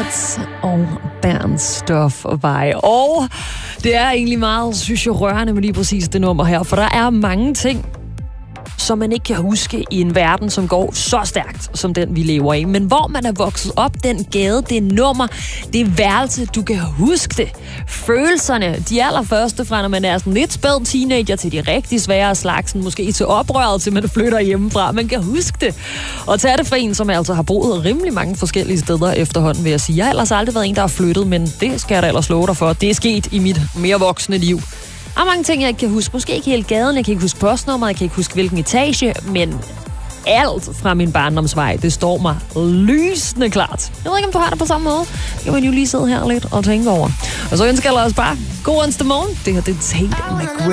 Beats og Bernstorff-vej. Og det er egentlig meget, synes jeg, rørende med lige præcis det nummer her, for der er mange ting, som man ikke kan huske i en verden, som går så stærkt, som den vi lever i. Men hvor man er vokset op, den gade, det nummer, det værelse, du kan huske det. Følelserne, de allerførste fra, når man er sådan lidt spæd teenager, til de rigtig svære slagsen, måske til oprøret, til man flytter hjemmefra. Man kan huske det. Og tage det for en, som altså har boet rimelig mange forskellige steder efterhånden, vil jeg sige. Jeg har ellers aldrig været en, der har flyttet, men det skal jeg da ellers love dig for. Det er sket i mit mere voksne liv. Der er mange ting, jeg ikke kan huske. Måske ikke hele gaden, jeg kan ikke huske postnummeret, jeg kan ikke huske hvilken etage, men alt fra min barndomsvej, det står mig lysende klart. Jeg ved ikke, om du har det på samme måde. Det kan man jo lige sidde her lidt og tænke over. Og så ønsker jeg os bare god onsdag morgen. Det her, det er Tate McRae.